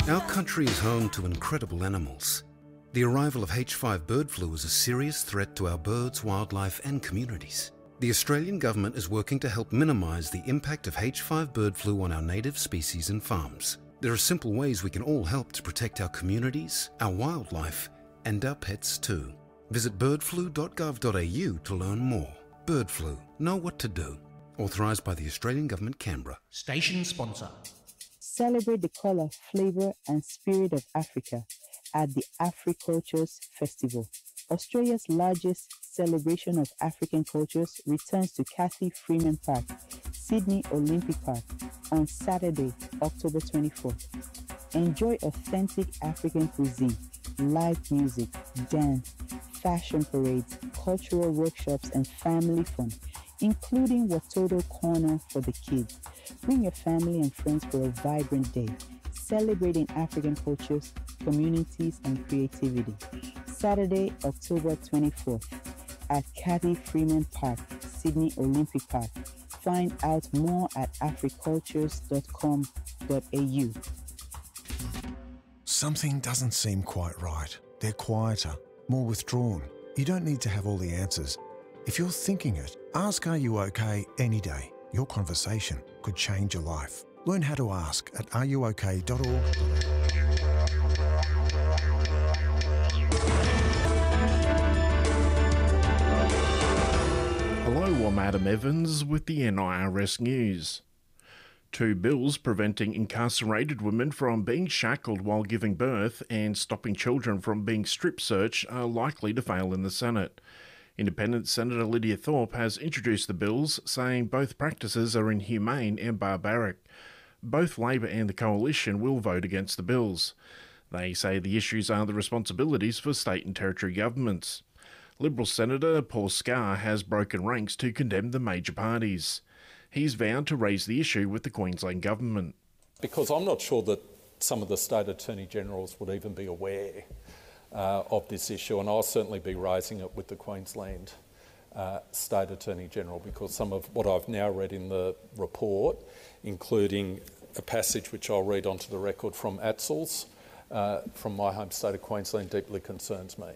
Our country is home to incredible animals. The arrival of H5 bird flu is a serious threat to our birds, wildlife and communities. The Australian government is working to help minimise the impact of H5 bird flu on our native species and farms. There are simple ways we can all help to protect our communities, our wildlife and our pets too. Visit birdflu.gov.au to learn more. Bird flu. Know what to do. Authorised by the Australian Government, Canberra. Station sponsor. Celebrate the colour, flavour and spirit of Africa at the Africultures Festival. Australia's largest celebration of African cultures returns to Cathy Freeman Park, Sydney Olympic Park, on Saturday, October 24th. Enjoy authentic African cuisine, live music, dance, fashion parades, cultural workshops and family fun, including Watoto Corner for the kids. Bring your family and friends for a vibrant day, celebrating African cultures, communities and creativity. Saturday, October 24th at Cathy Freeman Park, Sydney Olympic Park. Find out more at africultures.com.au. Something doesn't seem quite right. They're quieter, more withdrawn. You don't need to have all the answers. If you're thinking it, ask Are You OK any day. Your conversation could change your life. Learn how to ask at areyouok.org. Hello, I'm Adam Evans with the NIRS News. 2 bills preventing incarcerated women from being shackled while giving birth and stopping children from being strip searched are likely to fail in the Senate. Independent Senator Lydia Thorpe has introduced the bills, saying both practices are inhumane and barbaric. Both Labor and the Coalition will vote against the bills. They say the issues are the responsibilities for state and territory governments. Liberal Senator Paul Scar has broken ranks to condemn the major parties. He's vowed to raise the issue with the Queensland Government. Because I'm not sure that some of the State Attorney-Generals would even be aware of this issue, and I'll certainly be raising it with the Queensland State Attorney-General, because some of what I've now read in the report, including a passage which I'll read onto the record from ATSL's, from my home state of Queensland, deeply concerns me.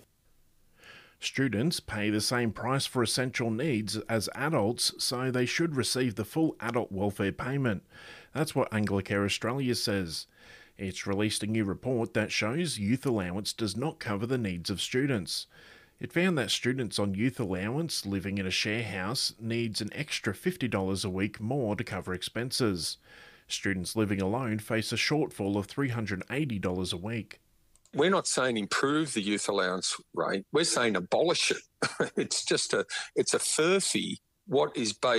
Students pay the same price for essential needs as adults, so they should receive the full adult welfare payment. That's what Anglicare Australia says. It's released a new report that shows youth allowance does not cover the needs of students. It found that students on youth allowance living in a share house needs an extra $50 a week more to cover expenses. Students living alone face a shortfall of $380 a week. We're not saying improve the youth allowance rate. We're saying abolish it. It's a furphy what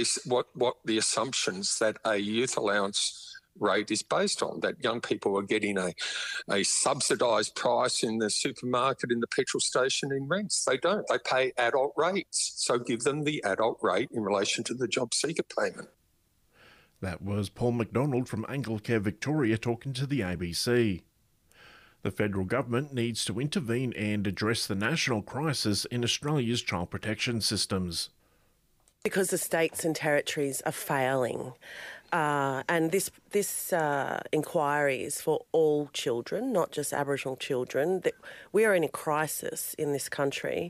the assumptions that a youth allowance rate is based on, that young people are getting a subsidised price in the supermarket, in the petrol station, in rents. They don't. They pay adult rates. So give them the adult rate in relation to the job seeker payment. That was Paul McDonald from Anglicare Victoria talking to the ABC. The federal government needs to intervene and address the national crisis in Australia's child protection systems. Because the states and territories are failing, and this inquiry is for all children, not just Aboriginal children. We are in a crisis in this country,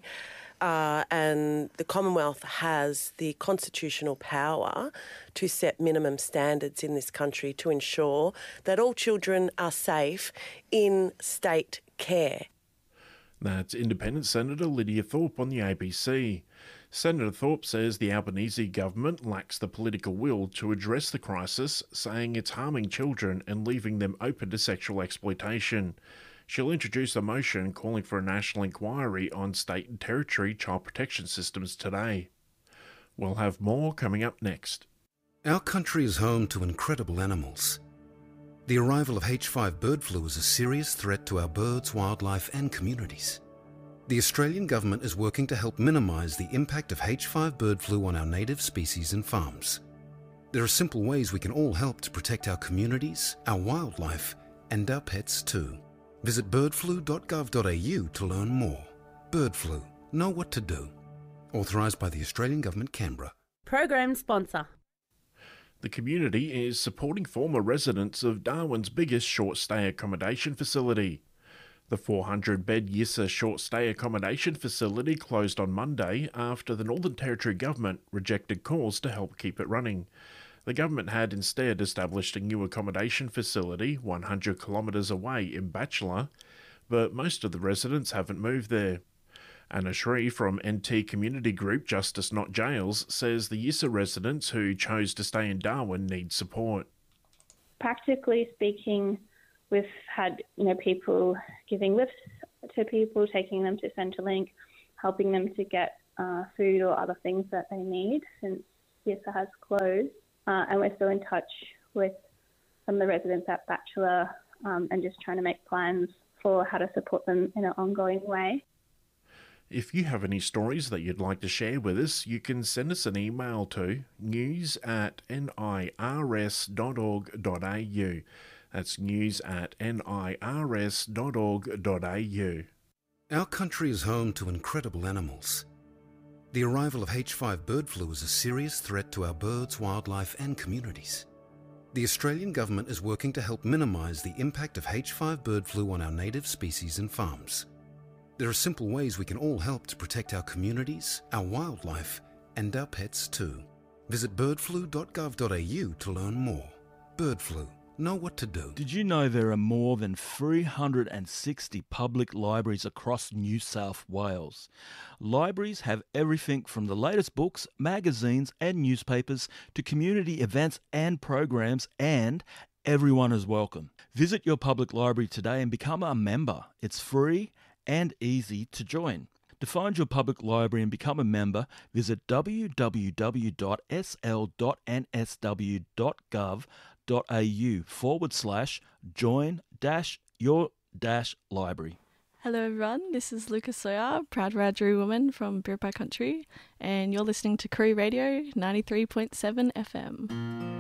and the Commonwealth has the constitutional power to set minimum standards in this country to ensure that all children are safe in state care. That's Independent Senator Lydia Thorpe on the ABC. Senator Thorpe says the Albanese government lacks the political will to address the crisis, saying it's harming children and leaving them open to sexual exploitation. She'll introduce a motion calling for a national inquiry on state and territory child protection systems today. We'll have more coming up next. Our country is home to incredible animals. The arrival of H5 bird flu is a serious threat to our birds, wildlife and communities. The Australian Government is working to help minimise the impact of H5 bird flu on our native species and farms. There are simple ways we can all help to protect our communities, our wildlife and our pets too. Visit birdflu.gov.au to learn more. Bird flu. Know what to do. Authorised by the Australian Government, Canberra. Program sponsor. The community is supporting former residents of Darwin's biggest short-stay accommodation facility. The 400-bed Yissa short-stay accommodation facility closed on Monday after the Northern Territory government rejected calls to help keep it running. The government had instead established a new accommodation facility 100 kilometres away in Batchelor, but most of the residents haven't moved there. Anna Shree from NT Community Group Justice Not Jails says the Yissa residents who chose to stay in Darwin need support. Practically speaking, we've had people giving lifts to people, taking them to Centrelink, helping them to get food or other things that they need since Yissa has closed. And we're still in touch with some of the residents at Batchelor and just trying to make plans for how to support them in an ongoing way. If you have any stories that you'd like to share with us, you can send us an email to news@nirs.org.au. That's news@nirs.org.au. Our country is home to incredible animals. The arrival of H5 bird flu is a serious threat to our birds, wildlife and communities. The Australian government is working to help minimise the impact of H5 bird flu on our native species and farms. There are simple ways we can all help to protect our communities, our wildlife and our pets too. Visit birdflu.gov.au to learn more. Bird flu. Know what to do. Did you know there are more than 360 public libraries across New South Wales? Libraries have everything from the latest books, magazines and newspapers to community events and programs, and everyone is welcome. Visit your public library today and become a member. It's free and easy to join. To find your public library and become a member, visit www.sl.nsw.gov.au/join-your-library. Hello everyone, this is Lucas Sawyer, proud Wiradjuri woman from Biripi Country, and you're listening to Koori Radio 93.7 FM.